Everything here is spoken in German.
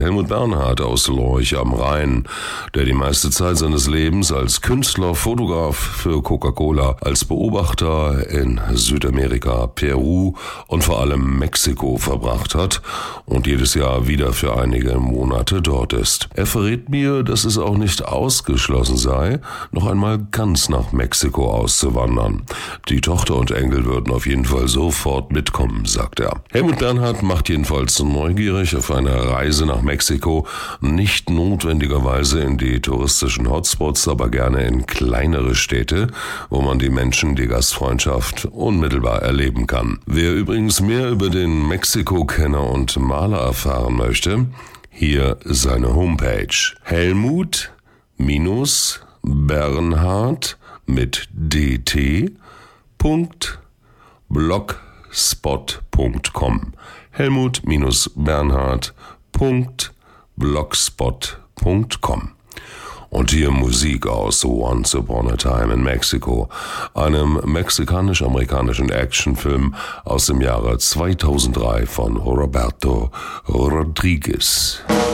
Helmut Bernhard aus Lorch am Rhein, der die meiste Zeit seines Lebens als Künstler, Fotograf für Coca-Cola, als Beobachter in Südamerika, Peru und vor allem Mexiko verbracht hat und jedes Jahr wieder für einige Monate dort ist. Er verrät mir, dass es auch nicht ausgeschlossen sei, noch einmal ganz nach Mexiko auszuwandern. Die Tochter und Enkel würden auf jeden Fall sofort mitkommen, sagt er. Helmut Bernhard macht jedenfalls neugierig auf eine Reise nach Mexiko, nicht notwendigerweise in die touristischen Hotspots, aber gerne in kleinere Städte, wo man die Menschen, die Gastfreundschaft unmittelbar erleben kann. Wer übrigens mehr über den Mexiko-Kenner und Maler erfahren möchte, hier seine Homepage: Helmut-Bernhard mit dt.blogspot.com. Helmut-Bernhard.blogspot.com. Und hier Musik aus Once Upon a Time in Mexico, einem mexikanisch-amerikanischen Actionfilm aus dem Jahre 2003 von Roberto Rodriguez.